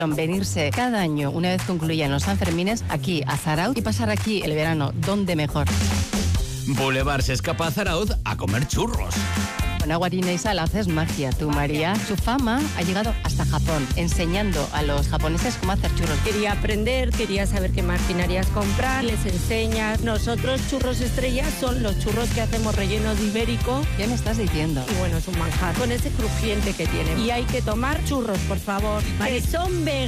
venirse cada año, una vez concluyan los Sanfermines, aquí a Zarautz y pasar aquí el verano. ¿Dónde mejor? Boulevard se escapa a Zarautz a comer churros. Con agua, harina y sal haces magia, tú, María. Su fama ha llegado hasta Japón, enseñando a los japoneses cómo hacer churros. Quería aprender, quería saber qué maquinarias comprar, les enseñas. Nosotros, churros estrellas, son los churros que hacemos rellenos de ibérico. ¿Qué me estás diciendo? Y bueno, es un manjar, con ese crujiente que tiene. Y hay que tomar churros, por favor. Que son veganos.